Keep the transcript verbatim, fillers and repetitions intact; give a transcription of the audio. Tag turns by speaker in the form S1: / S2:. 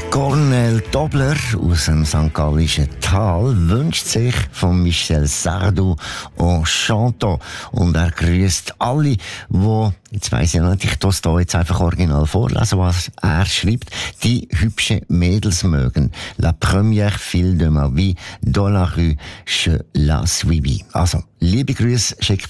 S1: Cornel Dobler aus dem Sankt Gallischen Tal wünscht sich von Michel Sardou en chantant. Und er grüßt alle, die, jetzt weiss ich nicht, ich das hier jetzt einfach original vorlesen, was er schreibt, die hübsche Mädels mögen. La première fille de ma vie, dans la rue, je la suivis. Also, liebe Grüße schickt